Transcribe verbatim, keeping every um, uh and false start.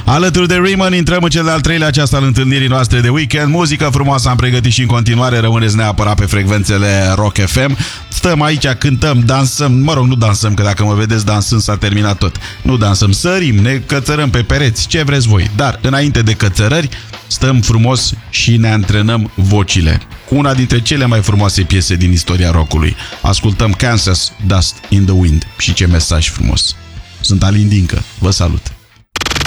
Alături de Riemann intrăm în cel de-al treilea ceas al întâlnirii noastre de weekend. Muzică frumoasă am pregătit și în continuare. Rămâneți neapărat pe frecvențele Rock F M. Stăm aici, cântăm, dansăm. Mă rog, nu dansăm, că dacă mă vedeți dansând s-a terminat tot. Nu dansăm, sărim, ne cățărăm pe pereți, ce vreți voi. Dar înainte de cățărări, stăm frumos și ne antrenăm vocile cu una dintre cele mai frumoase piese din istoria rockului. Ascultăm Kansas, Dust in the Wind. Și ce mesaj frumos. Sunt Alin Dincă, vă salut.